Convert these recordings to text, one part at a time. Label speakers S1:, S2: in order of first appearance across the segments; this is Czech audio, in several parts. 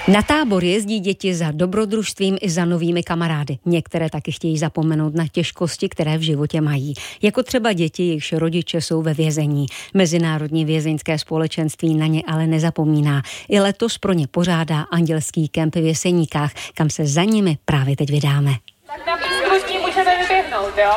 S1: Na tábor jezdí děti za dobrodružstvím i za novými kamarády. Některé taky chtějí zapomenout na těžkosti, které v životě mají. Jako třeba děti, jejichž rodiče jsou ve vězení. Mezinárodní vězeňské společenství na ně ale nezapomíná. I letos pro ně pořádá andělský kemp v Jeseníkách, kam se za nimi právě teď vydáme.
S2: Tak na písku můžete vyběhnout, jo?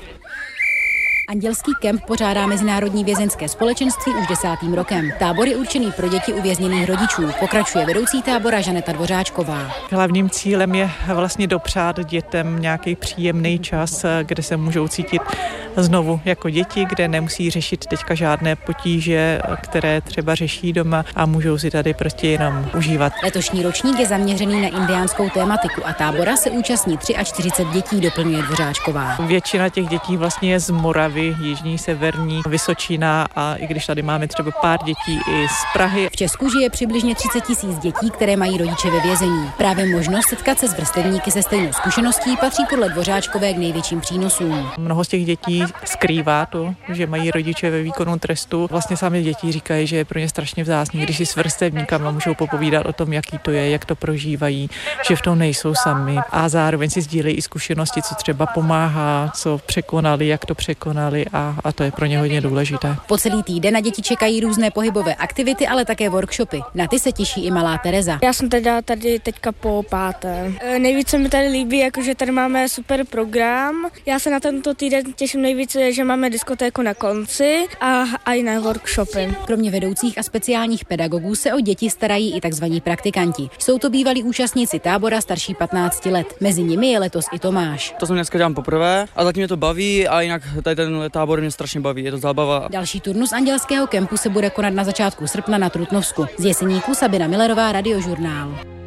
S3: Andělský kemp pořádá Mezinárodní vězeňské společenství už 10. rokem. Tábor je určený pro děti uvězněných rodičů, pokračuje vedoucí tábora Žaneta Dvořáčková.
S4: Hlavním cílem je vlastně dopřát dětem nějaký příjemný čas, kde se můžou cítit znovu jako děti, kde nemusí řešit teďka žádné potíže, které třeba řeší doma a můžou si tady prostě jenom užívat.
S3: Letošní ročník je zaměřený na indiánskou tématiku a tábora se účastní 43 dětí, doplňuje Dvořáčková.
S4: Většina těch dětí vlastně je z Moravy, Jižní, Severní, Vysočina a i když tady máme třeba pár dětí i z Prahy.
S3: V Česku žije přibližně 30 000 dětí, které mají rodiče ve vězení. Právě možnost setkat se s vrstevníky se stejnou zkušeností patří podle Dvořáčkové k největším přínosům.
S4: Mnoho z těch dětí skrývá to, že mají rodiče ve výkonu trestu. Vlastně sami děti říkají, že je pro ně strašně vzácný, když si s vrstevníkama můžou popovídat o tom, jaký to je, jak to prožívají, že v tom nejsou sami a zároveň si sdílejí i zkušenosti, co třeba pomáhá, co překonali, jak to překonali a to je pro ně hodně důležité.
S3: Po celý týden na děti čekají různé pohybové aktivity, ale také workshopy. Na ty se těší i malá Tereza.
S5: Já jsem teda tady teďka po 5. Nejvíce mi tady líbí, jakože tady máme super program. Já se na tento týden těším nejvíce, že máme diskotéku na konci a i na workshopy.
S3: Kromě vedoucích a speciálních pedagogů se o děti starají i takzvaní praktikanti. Jsou to bývalí účastníci tábora starší 15 let. Mezi nimi je letos i Tomáš.
S6: To jsem dneska dělám poprvé a zatím mě to baví a jinak tady ten tábor mě strašně baví, je to zábava.
S3: Další turnus andělského kempu se bude konat na začátku srpna na Trutnovsku. Z Jeseníků Sabina Millerová, Radiožurnál.